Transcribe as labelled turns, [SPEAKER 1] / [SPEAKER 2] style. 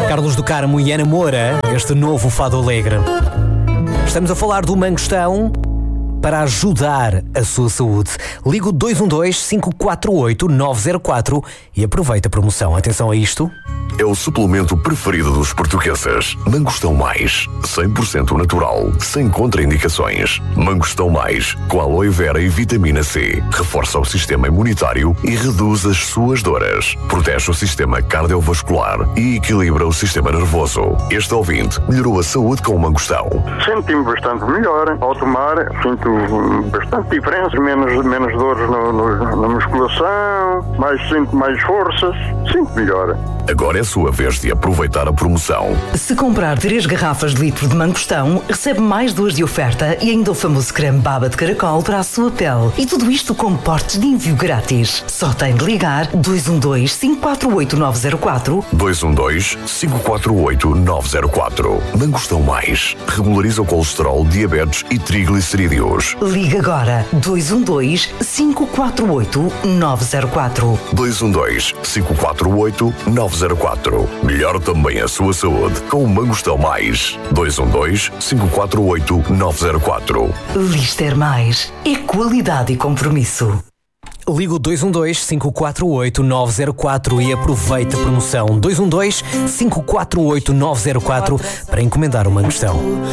[SPEAKER 1] Carlos do Carmo e Ana Moura, este novo Fado Alegre. Estamos a falar do Mangostão para ajudar a sua saúde. Liga o 212-548-904 e aproveita a promoção. Atenção a isto.
[SPEAKER 2] É o suplemento preferido dos portugueses. Mangostão Mais, 100% natural, sem contraindicações. Mangostão Mais, com aloe vera e vitamina C. Reforça o sistema imunitário e reduz as suas dores. Protege o sistema cardiovascular e equilibra o sistema nervoso. Este ouvinte melhorou a saúde com o Mangostão.
[SPEAKER 3] Senti-me bastante melhor. Ao tomar, sinto bastante diferença. Menos dores na musculação, sinto mais forças. Sinto melhor.
[SPEAKER 2] Agora é a sua vez de aproveitar a promoção.
[SPEAKER 4] Se comprar 3 garrafas de litro de Mangostão, recebe mais 2 de oferta e ainda o famoso creme baba de caracol para a sua pele. E tudo isto com portes de envio grátis. Só tem de ligar 212-548-904.
[SPEAKER 2] 212-548-904. Mangostão Mais. Regulariza o colesterol, diabetes e triglicerídeos.
[SPEAKER 4] Liga agora 212-548-904.
[SPEAKER 2] 212-548-904. Melhor também a sua saúde com o Mangostão Mais. 212-548-904.
[SPEAKER 4] Lister Mais é qualidade e compromisso.
[SPEAKER 1] Liga o 212-548-904 e aproveita a promoção. 212-548-904 para encomendar o Mangostão.